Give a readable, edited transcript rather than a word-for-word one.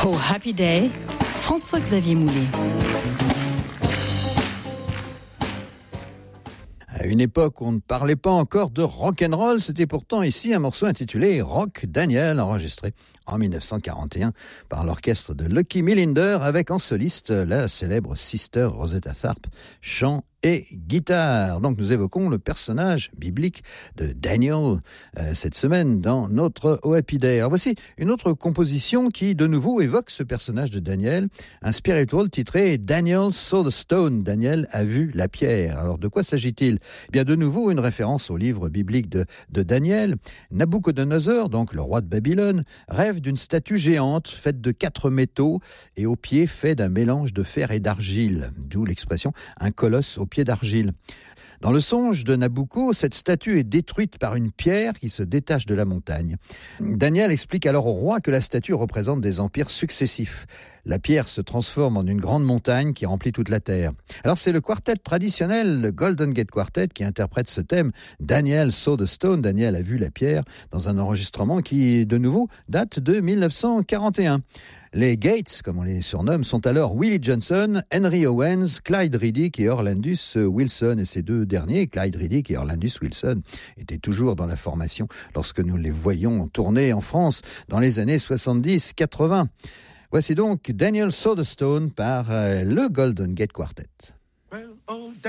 Oh Happy Day, François-Xavier Moulet. À une époque où on ne parlait pas encore de rock'n'roll, c'était pourtant ici un morceau intitulé Rock Daniel, enregistré en 1941 par l'orchestre de Lucky Millinder avec en soliste la célèbre Sister Rosetta Tharpe, chant et guitare. Donc nous évoquons le personnage biblique de Daniel cette semaine dans notre Oh Happy Day. Alors voici une autre composition qui de nouveau évoque ce personnage de Daniel, un spiritual titré Daniel Saw the Stone. Daniel a vu la pierre. Alors de quoi s'agit-il ? Eh bien de nouveau une référence au livre biblique de Daniel. Nabuchodonosor, donc le roi de Babylone, rêve d'une statue géante faite de 4 métaux et au pied fait d'un mélange de fer et d'argile, d'où l'expression un colosse au pied d'argile. Dans le songe de Nabucco, cette statue est détruite par une pierre qui se détache de la montagne. Daniel explique alors au roi que la statue représente des empires successifs. La pierre se transforme en une grande montagne qui remplit toute la terre. Alors c'est le quartet traditionnel, le Golden Gate Quartet, qui interprète ce thème. Daniel Saw the Stone, Daniel a vu la pierre, dans un enregistrement qui, de nouveau, date de 1941. Les Gates, comme on les surnomme, sont alors Willie Johnson, Henry Owens, Clyde Riddick et Orlandus Wilson. Et ces deux derniers, Clyde Riddick et Orlandus Wilson, étaient toujours dans la formation lorsque nous les voyions tourner en France dans les années 70-80. Voici donc Daniel Saw the Stone par le Golden Gate Quartet.